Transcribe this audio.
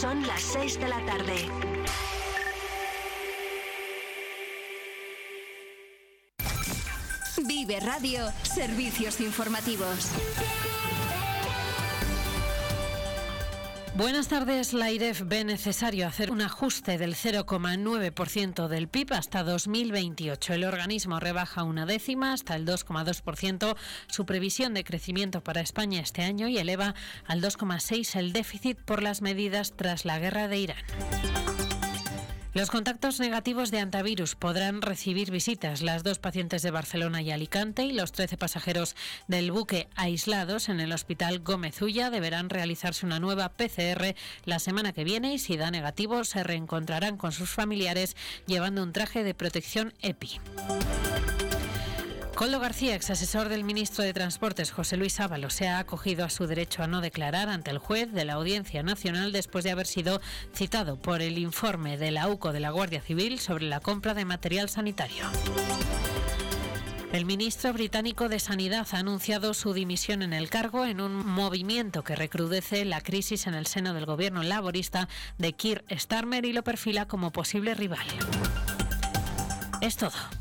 Son las 6 de la tarde. Vive Radio, servicios informativos. Buenas tardes. La AIREF ve necesario hacer un ajuste del 0,9% del PIB hasta 2028. El organismo rebaja una décima, hasta el 2,2%, su previsión de crecimiento para España este año y eleva al 2,6% el déficit por las medidas tras la guerra de Irán. Los contactos negativos de antivirus podrán recibir visitas. Las 2 pacientes de Barcelona y Alicante y los 13 pasajeros del buque aislados en el Hospital Gómez Ulla deberán realizarse una nueva PCR la semana que viene y si da negativo se reencontrarán con sus familiares llevando un traje de protección EPI. Koldo García, exasesor del ministro de Transportes José Luis Ábalos, se ha acogido a su derecho a no declarar ante el juez de la Audiencia Nacional después de haber sido citado por el informe de la UCO de la Guardia Civil sobre la compra de material sanitario. El ministro británico de Sanidad ha anunciado su dimisión en el cargo en un movimiento que recrudece la crisis en el seno del gobierno laborista de Keir Starmer y lo perfila como posible rival. Es todo.